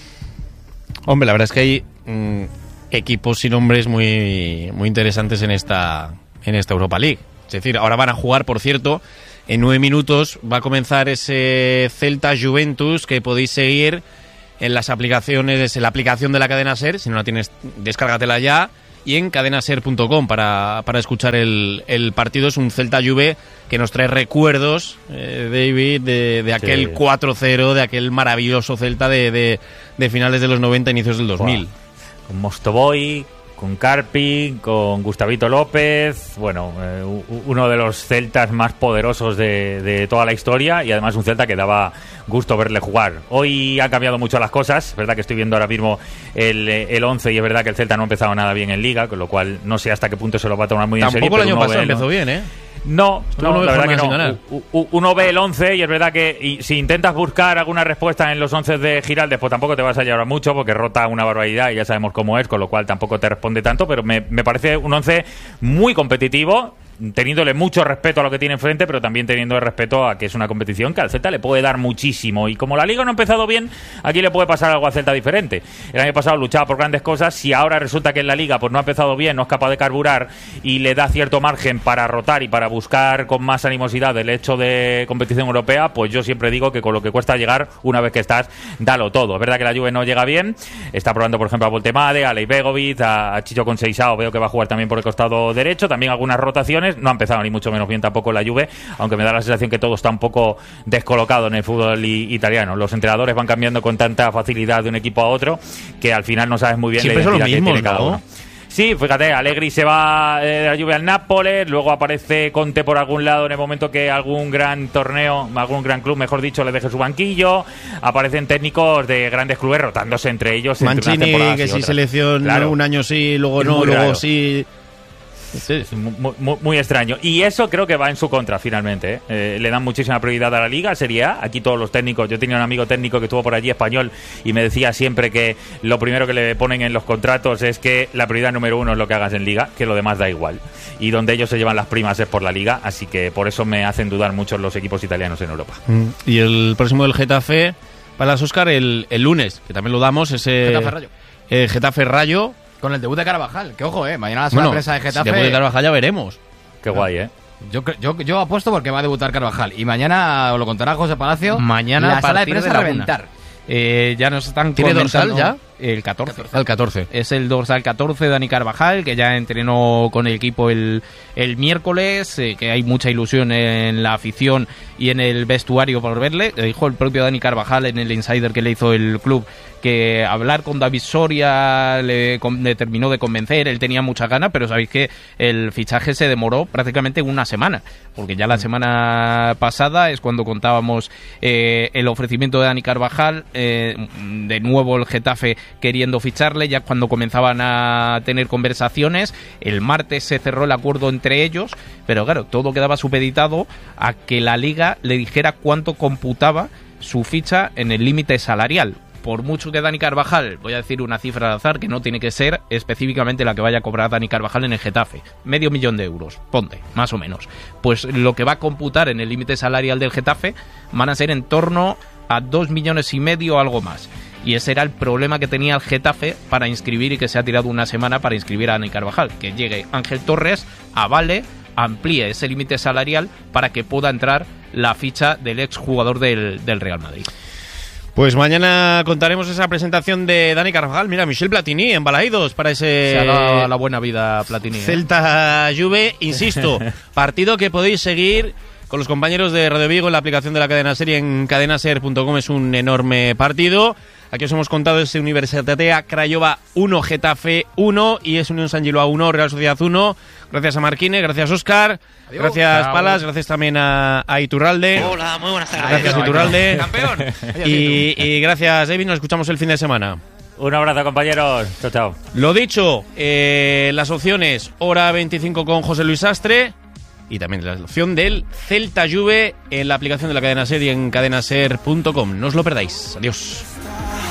A: Hombre, la verdad es que hay equipos y nombres muy interesantes en esta Europa League. Es decir, ahora van a jugar, por cierto, en 9 minutos va a comenzar ese Celta-Juventus que podéis seguir en las aplicaciones, en la aplicación de la cadena SER. Si no la tienes, descárgatela ya. Y en cadenaser.com para escuchar el partido. Es un Celta-Juve que nos trae recuerdos, David, de aquel 4-0, de aquel maravilloso Celta de finales de los 90, inicios del 2000.
B: Con Mostovoy, con Carpi, con Gustavito López, bueno, uno de los celtas más poderosos de toda la historia, y además un Celta que daba gusto verle jugar. Hoy han cambiado mucho las cosas, es verdad que estoy viendo ahora mismo el 11 y es verdad que el Celta no ha empezado nada bien en Liga, con lo cual no sé hasta qué punto se lo va a tomar muy en serio.
A: Tampoco el año pasado empezó bien, ¿eh?
B: No, la verdad que no. Uno ve el 11 y es verdad que si intentas buscar alguna respuesta en los 11 de Giraldez, pues tampoco te vas a llevar mucho porque rota una barbaridad y ya sabemos cómo es, con lo cual tampoco te responde tanto, pero me parece un 11 muy competitivo, teniéndole mucho respeto a lo que tiene enfrente, pero también teniendo el respeto a que es una competición que al Celta le puede dar muchísimo, y como la Liga no ha empezado bien, aquí le puede pasar algo al Celta diferente. El año pasado luchaba por grandes cosas, si ahora resulta que en la Liga pues no ha empezado bien, no es capaz de carburar y le da cierto margen para rotar y para buscar con más animosidad el hecho de competición europea, pues yo siempre digo que con lo que cuesta llegar, una vez que estás, dalo todo. Es verdad que la Juve no llega bien, está probando por ejemplo a Voltemade, a Leibegovic, a Chicho Conceição, veo que va a jugar también por el costado derecho, también algunas rotaciones. No ha empezado ni mucho menos bien tampoco la Juve, aunque me da la sensación que todo está un poco descolocado en el fútbol italiano. Los entrenadores van cambiando con tanta facilidad de un equipo a otro que al final no sabes muy bien
A: siempre
B: la identidad
A: son los mismos,
B: que tiene cada uno. Sí, fíjate, Allegri se va de la Juve al Nápoles, luego aparece Conte por algún lado en el momento que algún gran torneo, algún gran club, mejor dicho, le deje su banquillo. Aparecen técnicos de grandes clubes rotándose entre ellos.
A: Mancini, que sí selección, claro, un año sí, luego no, luego raro. Sí.
B: Sí, muy extraño. Y eso creo que va en su contra finalmente, ¿eh? Le dan muchísima prioridad a la Liga, Serie A. Aquí todos los técnicos, yo tenía un amigo técnico que estuvo por allí, español, y me decía siempre que lo primero que le ponen en los contratos es que la prioridad número 1 es lo que hagas en Liga, que lo demás da igual. Y donde ellos se llevan las primas es por la Liga, así que por eso me hacen dudar mucho los equipos italianos en Europa.
A: Y el próximo del Getafe, para Óscar, el lunes, que también lo damos, ese
D: Getafe-Rayo.
A: Getafe-Rayo.
D: Con el debut de Carvajal, que ojo, mañana la sorpresa de Getafe.
A: El debut de Carvajal ya veremos.
B: Qué guay,
D: Yo apuesto porque va a debutar Carvajal. Y mañana, os lo contará José Palacio,
E: mañana
D: la sala de prensa a reventar.
E: Ya nos están
A: ¿Tiene dorsal ya?
E: El 14.
A: El 14.
E: Es el dorsal 14 de Dani Carvajal, que ya entrenó con el equipo el miércoles, que hay mucha ilusión en la afición y en el vestuario por verle. Dijo el propio Dani Carvajal en el insider que le hizo el club que hablar con David Soria le terminó de convencer, él tenía muchas ganas, pero sabéis que el fichaje se demoró prácticamente una semana, porque ya la semana pasada es cuando contábamos el ofrecimiento de Dani Carvajal, de nuevo el Getafe queriendo ficharle, ya cuando comenzaban a tener conversaciones. El martes se cerró el acuerdo entre ellos, pero claro, todo quedaba supeditado a que la Liga le dijera cuánto computaba su ficha en el límite salarial. Por mucho que Dani Carvajal, voy a decir una cifra al azar que no tiene que ser específicamente la que vaya a cobrar Dani Carvajal en el Getafe, 500.000 euros, ponte, más o menos. Pues lo que va a computar en el límite salarial del Getafe van a ser en torno a 2,5 millones o algo más. Y ese era el problema que tenía el Getafe para inscribir, y que se ha tirado una semana para inscribir a Dani Carvajal, que llegue Ángel Torres, avale, amplíe ese límite salarial para que pueda entrar la ficha del exjugador del Real Madrid.
A: Pues mañana contaremos esa presentación de Dani Carvajal. Mira, Michel Platini en Balaídos para ese...
E: Se ha dado la buena vida Platini.
A: Celta Juve, insisto, partido que podéis seguir con los compañeros de Radio Vigo en la aplicación de la cadena Ser y en cadenaser.com. Es un enorme partido. Aquí os hemos contado ese Universitatea Craiova 1, Getafe 1 y es Unión San Giloa 1, Real Sociedad 1. Gracias a Marquine, gracias Óscar, gracias Palas, gracias también a Iturralde.
Q: Hola, muy buenas tardes.
A: Gracias Iturralde.
D: Campeón.
A: Y gracias David, nos escuchamos el fin de semana.
B: Un abrazo, compañeros. Chao, chao.
A: Lo dicho, las opciones, hora 25 con José Luis Astre y también la opción del Celta Juve en la aplicación de la cadena Ser y en cadenaser.com. No os lo perdáis. Adiós.